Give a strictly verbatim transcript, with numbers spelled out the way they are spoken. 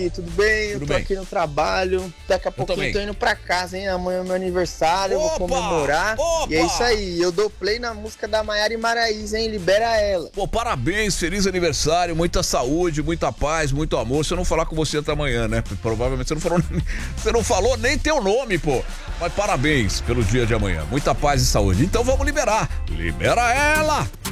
aí, tudo bem? Tudo eu tô bem. aqui no trabalho. Daqui a pouquinho eu tô indo pra casa, hein? Amanhã é meu aniversário, Opa! eu vou comemorar. Opa! E é isso aí, eu dou play na música da Maiara e Maraíza, hein? Libera ela. Pô, parabéns, feliz aniversário, muita saúde, muita paz, muito amor. Se eu não falar com você até amanhã, né? Provavelmente você não falou, você não falou nem teu nome, pô. Mas parabéns pelo dia de amanhã, muita paz e saúde. Então vamos liberar. Libera ela!